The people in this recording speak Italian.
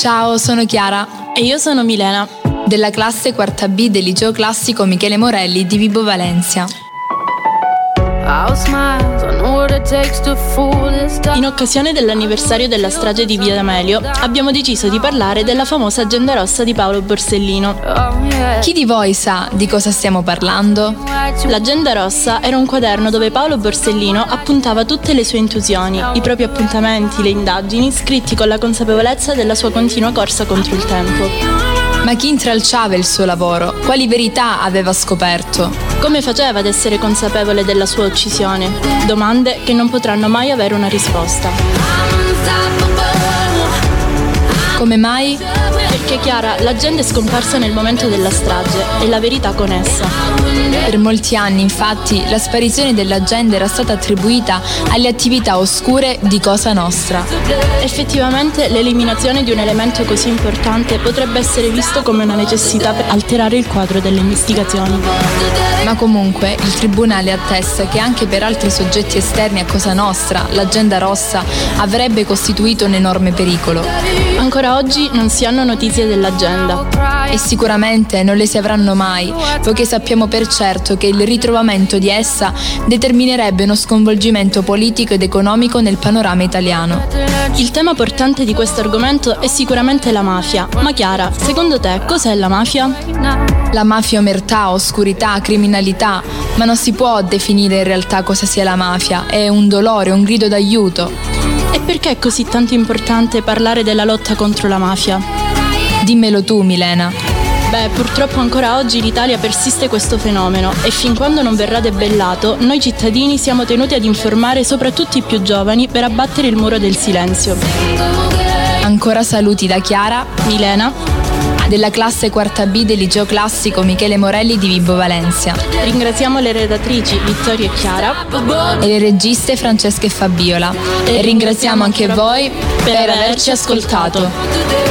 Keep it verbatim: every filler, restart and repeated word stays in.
Ciao, sono Chiara e io sono Milena, della classe quarta B del liceo classico Michele Morelli di Vibo Valencia. In occasione dell'anniversario della strage di Via D'Amelio abbiamo deciso di parlare della famosa Agenda Rossa di Paolo Borsellino. Chi di voi sa di cosa stiamo parlando? L'Agenda Rossa era un quaderno dove Paolo Borsellino appuntava tutte le sue intuizioni, i propri appuntamenti, le indagini, scritti con la consapevolezza della sua continua corsa contro il tempo. Ma chi intralciava il suo lavoro? Quali verità aveva scoperto? Come faceva ad essere consapevole della sua uccisione? Domande che non potranno mai avere una risposta. Come mai? Perché Chiara, l'agenda è scomparsa nel momento della strage e la verità con essa. Per molti anni, infatti, la sparizione dell'agenda era stata attribuita alle attività oscure di Cosa Nostra. Effettivamente, l'eliminazione di un elemento così importante potrebbe essere visto come una necessità per alterare il quadro delle investigazioni. Ma comunque, il Tribunale attesta che anche per altri soggetti esterni a Cosa Nostra, l'Agenda Rossa avrebbe costituito un enorme pericolo. Ancora oggi non si hanno notizie dell'agenda. E sicuramente non le si avranno mai, poiché sappiamo per certo che il ritrovamento di essa determinerebbe uno sconvolgimento politico ed economico nel panorama italiano. Il tema portante di questo argomento è sicuramente la mafia. Ma Chiara, secondo te cos'è la mafia? La mafia è omertà, oscurità, criminalità, ma non si può definire in realtà cosa sia la mafia, è un dolore, un grido d'aiuto. E perché è così tanto importante parlare della lotta contro la mafia? Dimmelo tu, Milena. Beh, purtroppo ancora oggi in Italia persiste questo fenomeno e fin quando non verrà debellato, noi cittadini siamo tenuti ad informare soprattutto i più giovani per abbattere il muro del silenzio. Ancora saluti da Chiara, Milena, della classe quarta B del liceo classico Michele Morelli di Vibo Valencia. Ringraziamo le redattrici Vittoria e Chiara e le registe Francesca e Fabiola. E, e ringraziamo anche voi per averci ascoltato.